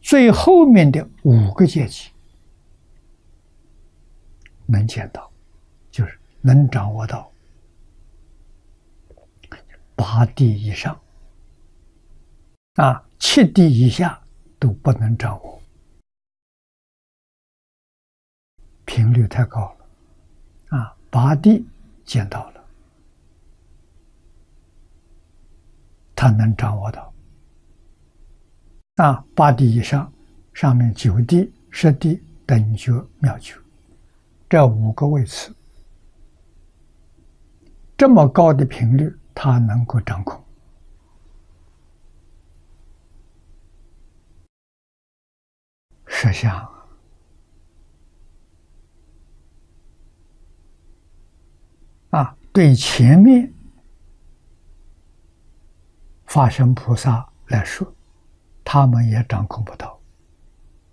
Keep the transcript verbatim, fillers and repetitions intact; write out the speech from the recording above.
最后面的五个阶级能见到，就是能掌握到八地以上，啊，七地以下都不能掌握，频率太高了，啊，八地见到了，他能掌握到，啊，八地以上，上面九地、十地、等觉、妙觉，这五个位次，这么高的频率，他能够掌控。实相啊，对前面法身菩萨来说，他们也掌控不到。